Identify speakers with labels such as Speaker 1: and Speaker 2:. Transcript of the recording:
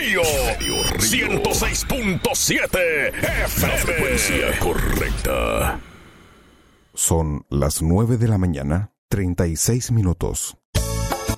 Speaker 1: Río 106.7 FM. La frecuencia correcta.
Speaker 2: Son las 9 de la mañana, 36 minutos.